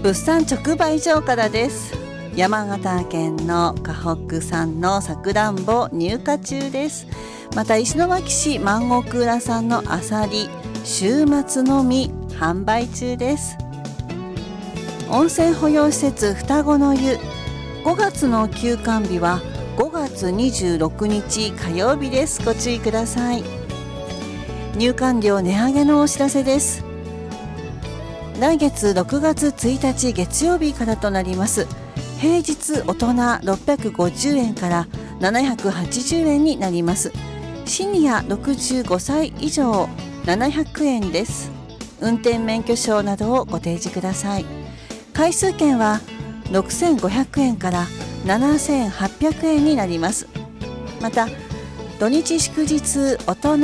物産直売所からです。山形県の河北産のさくらんぼ入荷中です。また石巻市万石浦産のあさり週末のみ販売中です。温泉保養施設双子の湯、5月の休館日は5月26日火曜日です。ご注意ください。入館料値上げのお知らせです。来月6月1日月曜日からとなります。平日大人650円から780円になります。シニア65歳以上700円です。運転免許証などをご提示ください。回数券は6500円から7800円になります。また土日祝日大人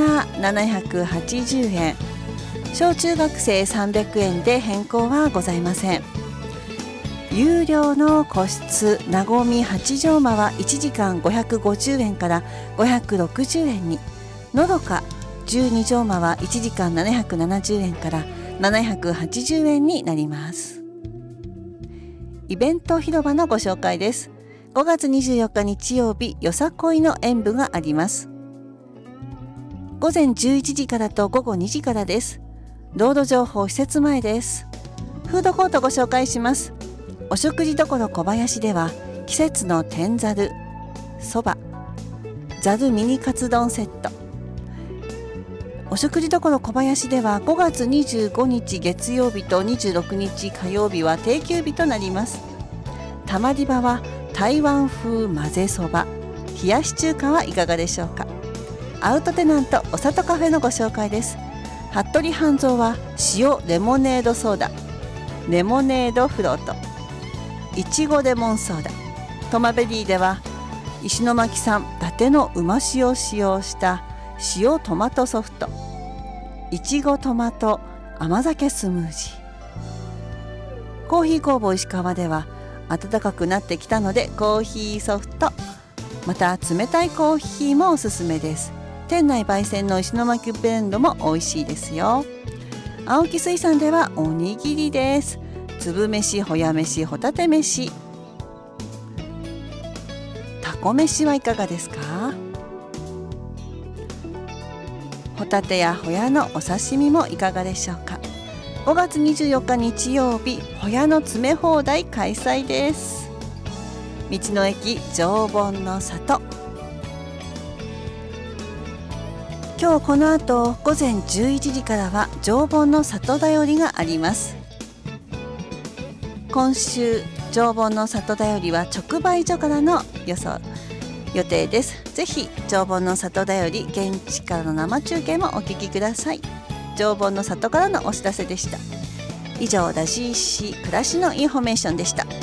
780円、小中学生300円で変更はございません。有料の個室なごみ8畳間は1時間550円から560円に、のどか12畳間は1時間770円から780円になります。イベント広場のご紹介です。5月24日日曜日、よさこいの演舞があります。午前11時からと午後2時からです。道路情報施設前です。フードコートご紹介します。お食事処小林では季節の天ざる、そば、ざるミニカツ丼セット。お食事処小林では5月25日月曜日と26日火曜日は定休日となります。たまり場は台湾風混ぜそば、冷やし中華はいかがでしょうか。アウトテナントお里カフェのご紹介です。服部半蔵は塩レモネードソーダ、レモネードフロート、いちごレモンソーダ。トマベリーでは石巻産伊達のうま塩を使用した塩トマトソフト、いちごトマト甘酒スムージー。コーヒー工房石川では暖かくなってきたのでコーヒーソフト、また冷たいコーヒーもおすすめです。店内焙煎の石巻ブレンドも美味しいですよ。青木水産ではおにぎりです。粒飯、ほや飯、ホタテ飯、タコ飯はいかがですか。ホタテやホヤのお刺身もいかがでしょうか。5月24日日曜日、ホヤの詰め放題開催です。道の駅常盆の里。今日この後午前11時からは常盆の里だよりがあります。今週常盆の里だよりは直売所からの予定です。ぜひ常盆の里だより現地からの生中継もお聞きください。常盆の里からのお知らせでした。以上、ラジーシ暮らしのインフォメーションでした。